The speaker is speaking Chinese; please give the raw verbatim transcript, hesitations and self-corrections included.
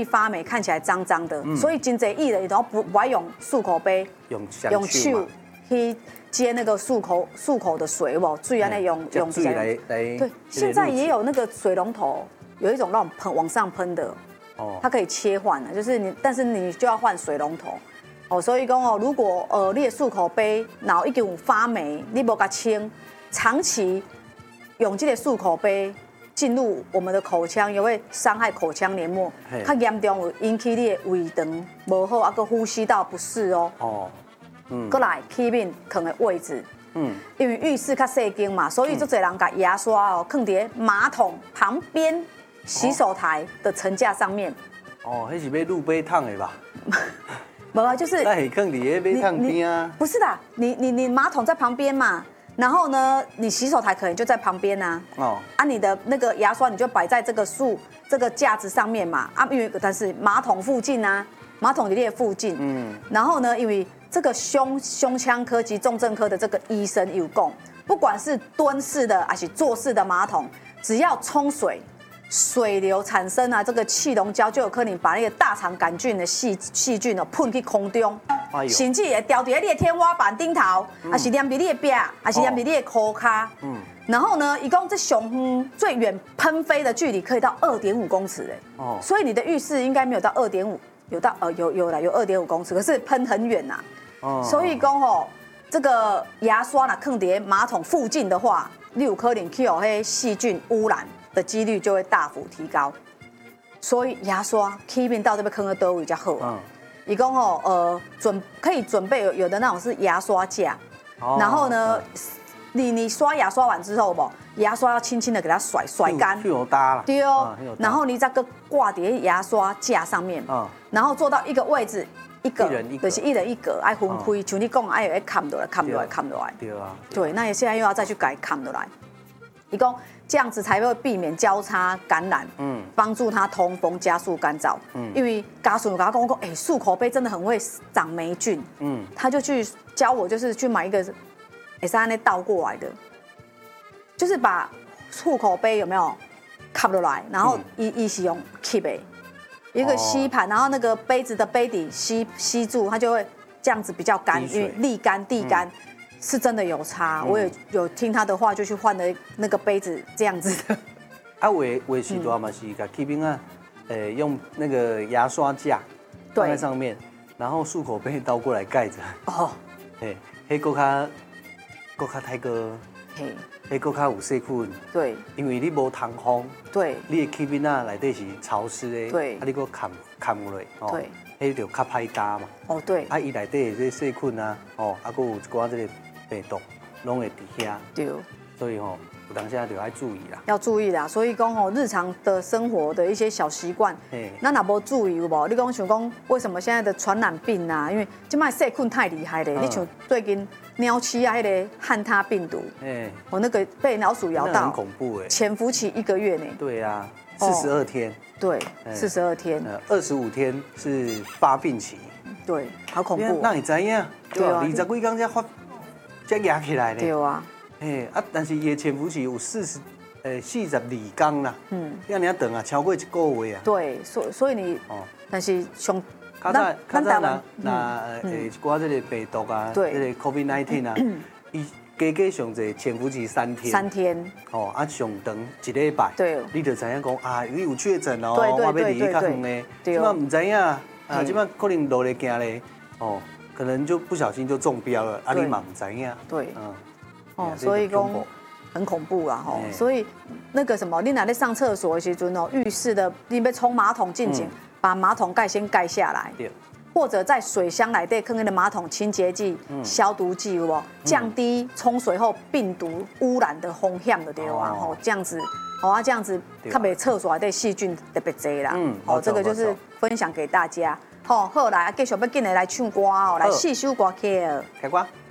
易发霉，看起来脏脏的，嗯、所以真侪艺人都不不爱用漱口杯， 用用手去接那个漱口漱口的水，不，水安尼用用水来来。 对，现在也有那个水龙头，有一种那种喷往上喷的，哦，它可以切换的，就是你，但是你就要换水龙头。哦，所以讲哦，如果呃你的漱口杯然后已经有发霉，你无甲清，长期用这个漱口杯进入我们的口腔，也会伤害口腔黏膜，较严重会引起你的胃肠无好，啊个呼吸道不适哦。哦，嗯，过来起面放的位置，嗯，因为浴室较细间嘛，所以就侪人把牙刷哦放在马桶旁边洗手台的层架上面。 哦，那是要路杯烫的吧？ 没有，就是那你更你被烫边啊？ 不是的，你你你马桶在旁边嘛，然后呢，你洗手台可能就在旁边啊。哦。啊，你的那个牙刷你就摆在这个树这个架子上面嘛。啊，因为但是马桶附近啊，马桶的附近。嗯。然后呢，因为这个胸胸腔科及重症科的这个医生有讲，不管是蹲式的还是坐式的马桶，只要冲水。水流产生啊，这个气溶胶就有可能把那个大肠杆菌的细细菌哦喷去空中，甚至会掉在你的天花板顶头，还是黏在你的壁，还是黏在你的裤卡。嗯，然后呢，一共这上远最远喷飞的距离可以到二点五公尺哎。哦，所以你的浴室应该没有到二点五，有到呃有有了有二点五公尺，可是喷很远呐。哦，所以讲吼，这个牙刷呢，放在马桶附近的话，你有可能去有迄细菌污染。的几率就会大幅提高，所以牙刷起面到这边坑的多位比较好。嗯，一共哦，呃，准可以准备有有的那种是牙刷架，哦、然后呢，嗯、你你刷牙刷完之后不，牙刷要轻轻的给它甩甩干， 去有搭了， 对哦，嗯、然后你再个挂在牙刷架上面，嗯，然后做到一个位置。一个，就是一人一格，爱分开，像你讲，爱会砍落来，砍落来，砍落来。对啊。对，那你现在又要再去改砍落来，一共。这样子才会避免交叉感染，嗯，帮助它通风，加速干燥。嗯，因为家属有跟他讲，哎，漱口杯真的很会长霉菌，嗯，他就去教我，就是去买一个，也是按那倒过来的，就是把漱口杯有没有卡落来，然后一一起用 keep 一个吸盘，然后那个杯子的杯底吸吸住，它就会这样子比较干，因为沥干地干。是真的有差，嗯、我也有听他的话，就去换了那个杯子这样子的。 啊，我我时多嘛是把 keeping 啊，呃，用那个牙刷架放在上面，然后漱口杯倒过来盖着。哦，嘿，黑够卡，够卡太个，嘿，黑够卡有细菌。对，因为你无通风。对，你的 keeping 啊内底是潮湿的。对，啊，你个砍砍落来。对，迄就较歹搭嘛。哦，对。啊，伊内底的这细菌啊，哦，啊，佮有一寡这个。病毒拢会伫遐，对，所以吼，有当时就要注意啦。 要注意啦，所以讲吼，日常的生活的一些小习惯，那若无注意有无？你讲想讲，为什么现在的传染病啊？因为即卖细菌太厉害了，你像最近鸟栖啊，迄个汉他病毒，哎，我那个被老鼠咬到， 很恐怖哎， 潜伏期一个月呢。 对啊，四十二天。 对，四十二天。呃， 二十五天是发病期。 对，好恐怖。 那你知影？对啊，二十几天才发。才压起来呢。对啊。哎啊，但是伊的潜伏期有四十，呃，四十二天啦。嗯。要你要等啊，超过一个月啊。 对，所所以你哦，但是上， 较早较早那那呃，一寡这个病毒啊，这个 COVID 十九 啊，伊加加上侪潜伏期三天。 三天。 哦，啊上长一礼拜。对。你就知影讲啊，你有确诊哦， 我要离较远呢。对。即摆唔知影啊，即摆可能路咧行咧，哦。可能就不小心就中标了，阿里嘛唔知呀。对，嗯， 哦，所以讲很恐怖啦吼。所以那个什么，你哪在上厕所的时阵哦，浴室的你要冲马桶进前，把马桶盖先盖下来，或者在水箱内底放那个马桶清洁剂、消毒剂，有无？降低冲水后病毒污染的风险的对啊，吼，这样子，哦啊，这样子，特别厕所内底细菌特别多啦。嗯，哦，这个就是分享给大家。好，好来，继续要紧的来唱歌哦，来四首歌曲。 开歌。